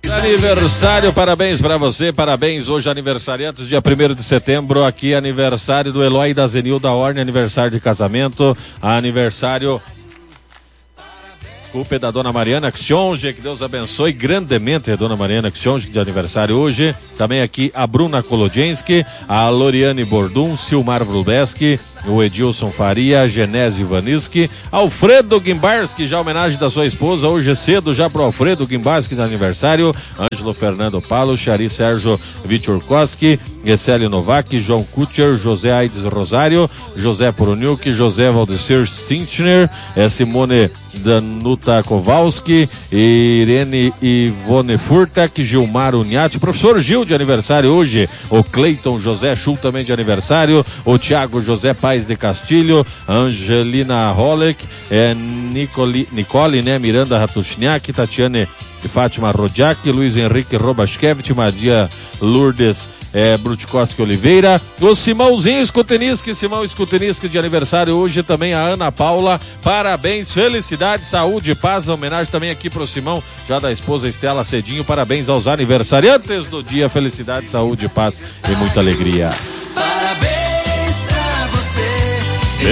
Aniversário, parabéns pra você, parabéns hoje aniversariantes, dia 1º de setembro, aqui aniversário do Eloy e da Zenilda Orne, aniversário de casamento, aniversário... Desculpe, da Dona Mariana Xionge, que Deus abençoe grandemente a Dona Mariana Xionge, de aniversário hoje. Também aqui a Bruna Kolodjenski, a Loriane Bordum, Silmar Brudeski, o Edilson Faria, a Genésio Vaniski, Alfredo Gimbarski, já homenagem da sua esposa, hoje cedo já pro Alfredo Gimbarski de aniversário, Ângelo Fernando Paulo, Chari Sérgio Vitorkoski, Gessélio Novak, João Kutcher, José Aides Rosário, José Poroniuk, José Valdecir Stinchner, Simone Danuta Kowalski, Irene Ivone Furtak, Gilmar Uniati, professor Gil de aniversário hoje, o Cleiton José Schul também de aniversário, o Thiago José Paes de Castilho, Angelina Holek, Nicole Miranda Ratushniak, Tatiane Fátima Rodiak, Luiz Henrique Robachkevich, Maria Lourdes Brutkowski Oliveira, o Simãozinho Skuteniski, Simão Skuteniski de aniversário hoje, também a Ana Paula, parabéns, felicidade, saúde, paz, homenagem também aqui pro Simão, já da esposa Estela Cedinho, parabéns aos aniversariantes do dia, felicidade, saúde, paz e muita alegria. Parabéns pra você.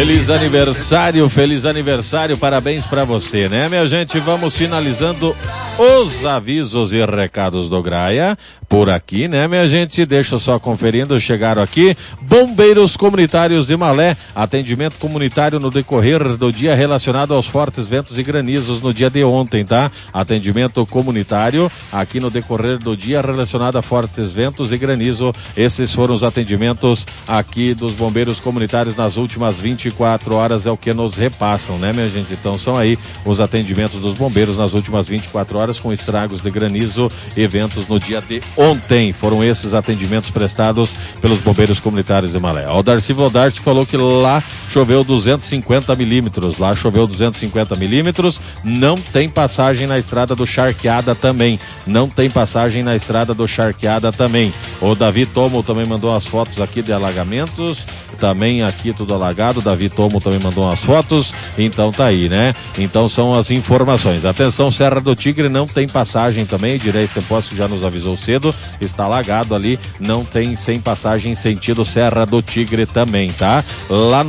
Feliz aniversário, parabéns pra você, né, minha gente? Vamos finalizando os avisos e recados do Graia por aqui, né, minha gente? Deixa eu só conferindo, chegaram aqui, Bombeiros Comunitários de Malé, atendimento comunitário no decorrer do dia relacionado aos fortes ventos e granizos no dia de ontem, tá? Atendimento comunitário aqui no decorrer do dia relacionado a fortes ventos e granizo, esses foram os atendimentos aqui dos Bombeiros Comunitários nas últimas 24 horas, é o que nos repassam, né, minha gente? Então são aí os atendimentos dos bombeiros nas últimas 24 horas com estragos de granizo, eventos no dia de ontem. Foram esses atendimentos prestados pelos Bombeiros Comunitários de Malé. O Darcy Valdarte falou que lá choveu 250 milímetros. Lá choveu 250 milímetros. Não tem passagem na estrada do Charqueada também. Não tem passagem na estrada do Charqueada também. O Davi Tomo também mandou as fotos aqui de alagamentos. Também aqui tudo alagado. Davi Tomo também mandou umas fotos. Então tá aí, né? Então são as informações. Atenção, Serra do Tigre não tem passagem também. Direis Tempos, que já nos avisou cedo, está alagado ali, não tem sem passagem sentido Serra do Tigre também, tá? Lá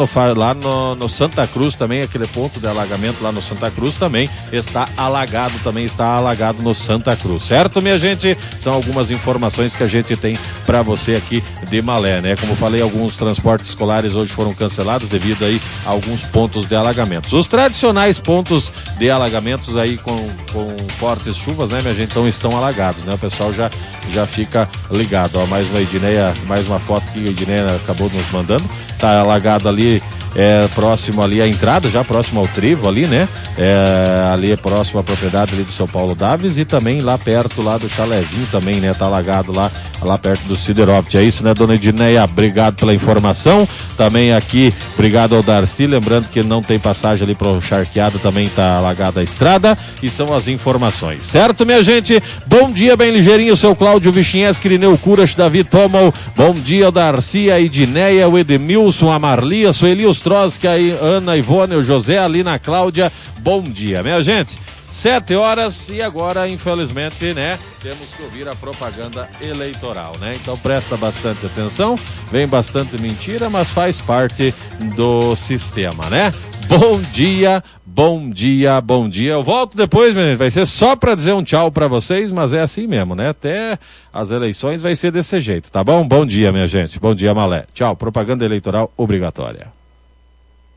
no Santa Cruz também, aquele ponto de alagamento lá no Santa Cruz também está alagado no Santa Cruz, certo, minha gente? São algumas informações que a gente tem para você aqui de Malé, né? Como falei, alguns transportes escolares hoje foram cancelados devido aí a alguns pontos de alagamentos. Os tradicionais pontos de alagamentos aí com fortes chuvas, né, minha gente, então estão alagados, né? O pessoal já fica ligado. Ó, mais uma Edneia, mais uma foto que a Edneia acabou nos mandando. Tá alagado ali, próximo ali à entrada, já próximo ao Trevo ali, né? Ali é próximo à propriedade ali do São Paulo Daves e também lá perto lá do Chalezinho também, né? Tá alagado lá perto do Sideropt. É isso, né, dona Edneia? Obrigado pela informação. Também aqui, obrigado ao Darcy, lembrando que não tem passagem ali pro Charqueado, também tá alagada a estrada, e são as informações, certo, minha gente? Bom dia, bem ligeirinho, seu Cláudio Vichniewski, Irineu Kuras, Davi Tomal, bom dia ao Darcy, a Edneia, o Edmilson, a Marli, a Sueli Ostroski, a Ana Ivone, o José, a Lina Cláudia, bom dia, minha gente. 7 horas e agora, infelizmente, né, temos que ouvir a propaganda eleitoral, né? Então presta bastante atenção, vem bastante mentira, mas faz parte do sistema, né? Bom dia, bom dia, bom dia. Eu volto depois, minha gente, vai ser só para dizer um tchau para vocês, mas é assim mesmo, né? Até as eleições vai ser desse jeito, tá bom? Bom dia, minha gente. Bom dia, Malé. Tchau, propaganda eleitoral obrigatória.